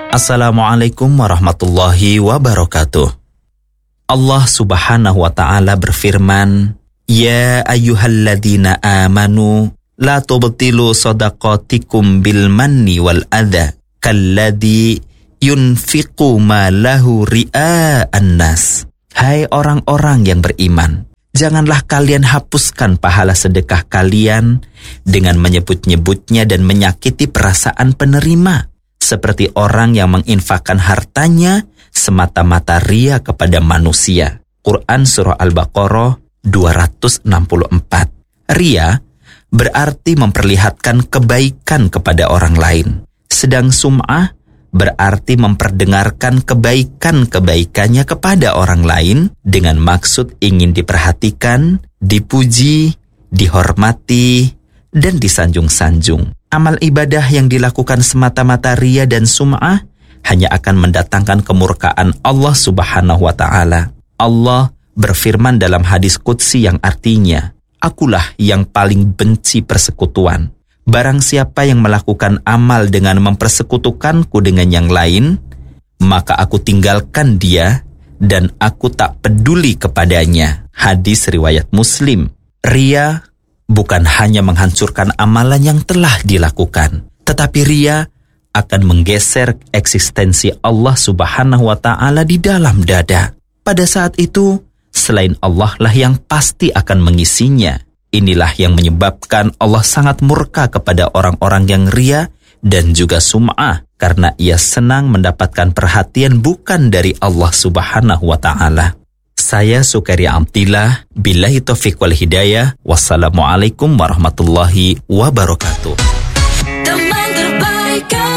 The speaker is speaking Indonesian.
Assalamualaikum warahmatullahi wabarakatuh. Allah subhanahu wa ta'ala berfirman, Ya ayyuhalladzina amanu, la tubtilu sadaqatikum bil manni wal adha, kalladzi yunfiqu ma lahu ria'an nas. Hai orang-orang yang beriman, janganlah kalian hapuskan pahala sedekah kalian dengan menyebut-nyebutnya dan menyakiti perasaan penerima, seperti orang yang menginfakkan hartanya semata-mata ria kepada manusia. Quran Surah Al-Baqarah 264. Ria berarti memperlihatkan kebaikan kepada orang lain, sedang sum'ah berarti memperdengarkan kebaikan-kebaikannya kepada orang lain dengan maksud ingin diperhatikan, dipuji, dihormati, dan disanjung-sanjung. Amal ibadah yang dilakukan semata-mata ria dan sum'ah hanya akan mendatangkan kemurkaan Allah subhanahu wa ta'ala. Allah berfirman dalam hadis qudsi yang artinya, Akulah yang paling benci persekutuan. Barang siapa yang melakukan amal dengan mempersekutukanku dengan yang lain, maka aku tinggalkan dia dan aku tak peduli kepadanya. Hadis riwayat Muslim. Ria bukan hanya menghancurkan amalan yang telah dilakukan, tetapi ria akan menggeser eksistensi Allah subhanahu wa ta'ala di dalam dada. Pada saat itu, selain Allah lah yang pasti akan mengisinya. Inilah yang menyebabkan Allah sangat murka kepada orang-orang yang ria dan juga sum'ah, karena ia senang mendapatkan perhatian bukan dari Allah subhanahu wa ta'ala. Saya Sukaria Amtillah, billahi taufiq wal hidayah. Wassalamualaikum warahmatullahi wabarakatuh. Teman terbaik